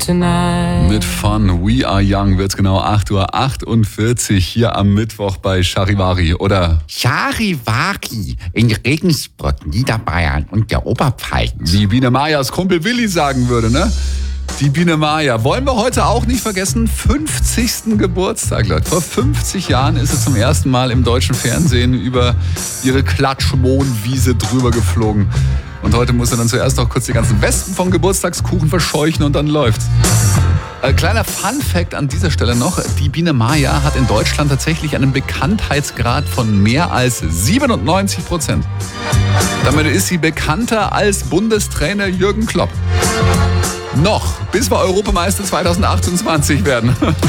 tonight. Mit Fun, We Are Young wird's genau 8:48 Uhr hier am Mittwoch bei Charivari, oder? Charivari in Regensburg, Niederbayern und der Oberpfalz. Wie Biene Mayas Kumpel Willi sagen würde, ne? Die Biene Maya. Wollen wir heute auch nicht vergessen, 50. Geburtstag, Leute. Vor 50 Jahren ist sie zum ersten Mal im deutschen Fernsehen über ihre Klatschmohnwiese drüber geflogen. Und heute muss er dann zuerst noch kurz die ganzen Wespen vom Geburtstagskuchen verscheuchen und dann läuft's. Kleiner Fun-Fact an dieser Stelle noch. Die Biene Maya hat in Deutschland tatsächlich einen Bekanntheitsgrad von mehr als 97%. Damit ist sie bekannter als Bundestrainer Jürgen Klopp. Noch, bis wir Europameister 2028 werden.